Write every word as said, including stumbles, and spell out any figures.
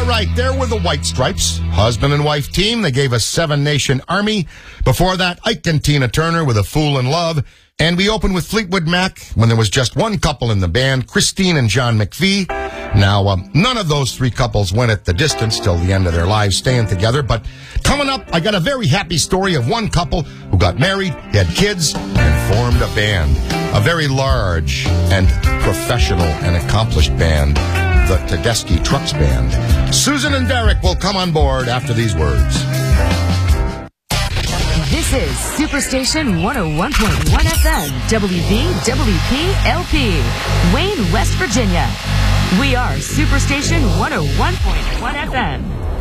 All right, there were the White Stripes, husband and wife team. They gave us Seven Nation Army. Before that, Ike and Tina Turner with A Fool in Love. And we opened with Fleetwood Mac when there was just one couple in the band, Christine and John McVie. Now, um, none of those three couples went at the distance till the end of their lives staying together. But coming up, I got a very happy story of one couple who got married, had kids, and formed a band. A very large and professional and accomplished band, the Tedeschi Trucks Band. Susan and Derek will come on board after these words. This is Superstation one oh one point one F M, W V W P L P, Wayne, West Virginia. We are Superstation one oh one point one F M.